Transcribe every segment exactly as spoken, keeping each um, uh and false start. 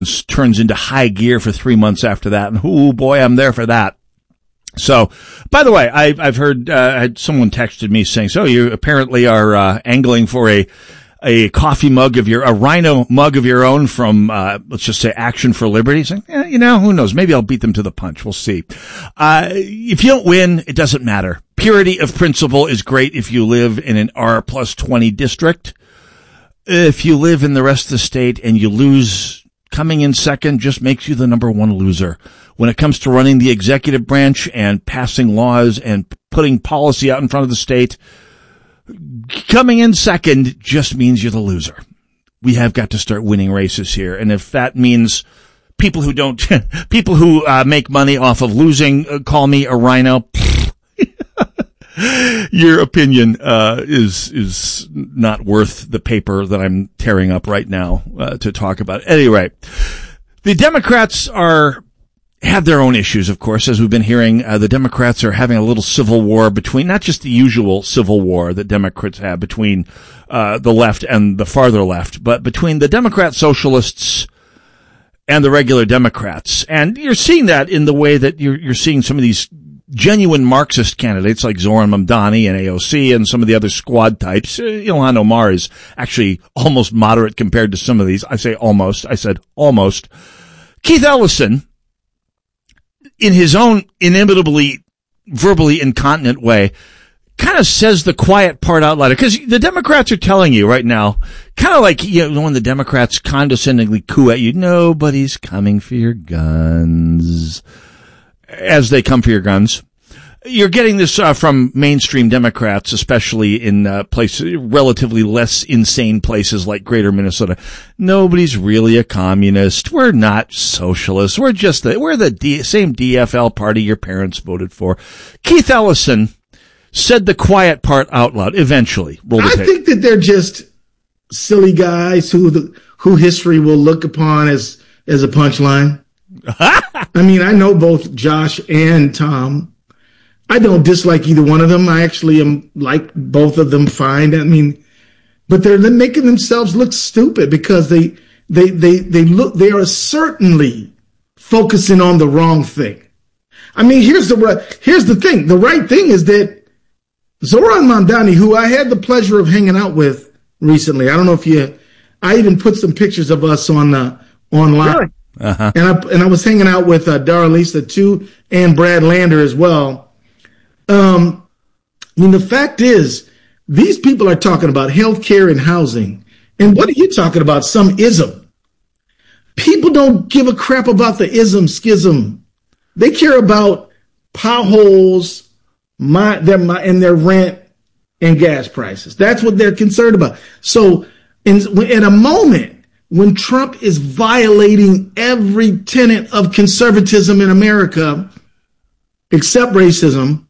turns into high gear for three months after that. And oh boy, I'm there for that. So, by the way, I've, I've heard, uh, I had someone texted me saying, so you apparently are, uh, angling for a, a coffee mug of your, a Rhino mug of your own from, uh, let's just say Action for Liberty. Saying, eh, you know, who knows? Maybe I'll beat them to the punch. We'll see. Uh, if you don't win, it doesn't matter. Purity of principle is great if you live in an R plus twenty district. If you live in the rest of the state and you lose, coming in second just makes you the number one loser. When it comes to running the executive branch and passing laws and putting policy out in front of the state, coming in second just means you're the loser. We have got to start winning races here. And if that means people who don't, people who uh, make money off of losing, uh, call me a rhino. Your opinion, uh, is, is not worth the paper that I'm tearing up right now, uh, to talk about. Anyway, the Democrats are, have their own issues, of course, as we've been hearing. Uh, the Democrats are having a little civil war between, not just the usual civil war that Democrats have between, uh, the left and the farther left, but between the Democrat socialists and the regular Democrats. And you're seeing that in the way that you're, you're seeing some of these genuine Marxist candidates like Zoran Mamdani and A O C and some of the other squad types. Uh, Ilhan Omar is actually almost moderate compared to some of these. I say almost. I said almost. Keith Ellison, in his own inimitably, verbally incontinent way, kind of says the quiet part out loud. Because the Democrats are telling you right now, kind of like, you know, when the Democrats condescendingly coo at you, nobody's coming for your guns. As they come for your guns. You're getting this uh, from mainstream Democrats, especially in uh, places, relatively less insane places like Greater Minnesota. Nobody's really a communist. We're not socialists. We're just the, we're the D, same D F L party your parents voted for. Keith Ellison said the quiet part out loud. Eventually, roll the I tape. think that they're just silly guys who the, who history will look upon as as a punchline. I mean, I know both Josh and Tom. I don't dislike either one of them. I actually am like both of them fine. I mean, but they're making themselves look stupid because they, they, they, they look, they are certainly focusing on the wrong thing. I mean, here's the, here's the thing. The right thing is that Zoran Mamdani, who I had the pleasure of hanging out with recently. I don't know if you, I even put some pictures of us on, uh, online. Really? Uh-huh. And I and I was hanging out with uh, Dara Lisa too, and Brad Lander as well. Um, I mean, the fact is, these people are talking about healthcare and housing, and what are you talking about? Some ism. People don't give a crap about the ism schism. They care about potholes, my their my and their rent and gas prices. That's what they're concerned about. So, in in a moment when Trump is violating every tenet of conservatism in America, except racism,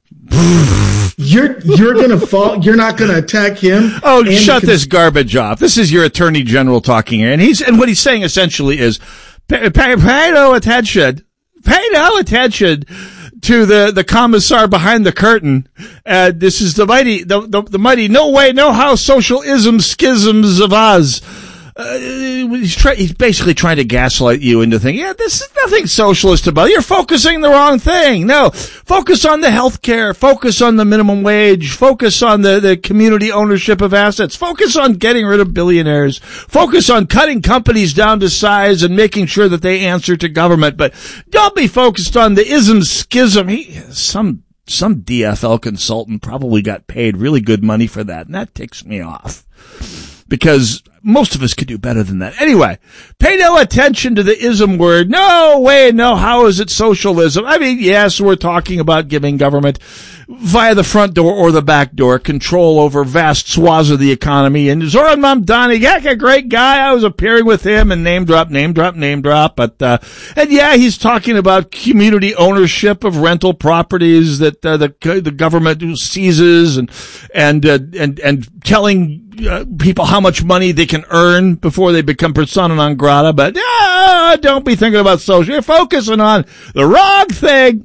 you're you're gonna fall. You're not gonna attack him. Oh, shut this garbage off! This is your Attorney General talking here, and he's and what he's saying essentially is, pay, pay, pay no attention, pay no attention to the the commissar behind the curtain. Uh, this is the mighty, the, the the mighty, no way, no how, socialism schisms of Oz. Uh, he's, try, he's basically trying to gaslight you into thinking, yeah, this is nothing socialist about it. You're focusing the wrong thing. No, focus on the health care. Focus on the minimum wage. Focus on the, the community ownership of assets. Focus on getting rid of billionaires. Focus on cutting companies down to size and making sure that they answer to government. But don't be focused on the ism schism. He, some, some D F L consultant probably got paid really good money for that, and that ticks me off. Because most of us could do better than that. Anyway, pay no attention to the ism word. No way, no how is it socialism? I mean, yes, we're talking about giving government via the front door or the back door control over vast swaths of the economy. And Zoran Mamdani, yeah, a great guy. I was appearing with him and name drop, name drop, name drop. But, uh, and yeah, he's talking about community ownership of rental properties that, uh, the, the government seizes and, and, uh, and, and telling uh, people how much money they can earn before they become persona non grata. But, uh, don't be thinking about social. You're focusing on the wrong thing.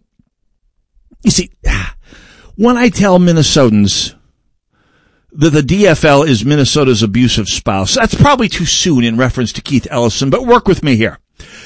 You see, when I tell Minnesotans that the D F L is Minnesota's abusive spouse, that's probably too soon in reference to Keith Ellison, but work with me here.